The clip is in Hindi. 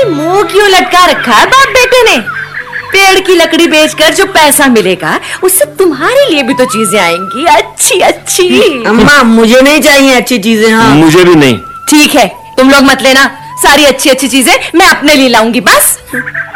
भाई मुंह क्यों लटका रखा है बाप बेटे ने? पेड़ की लकड़ी बेचकर जो पैसा मिलेगा उससे तुम्हारे लिए भी तो चीजें आएंगी अच्छी अच्छी। अम्मा मुझे नहीं चाहिए अच्छी चीजें। हाँ मुझे भी नहीं। ठीक है तुम लोग मत लेना, सारी अच्छी अच्छी चीजें मैं अपने लिए लाऊंगी बस।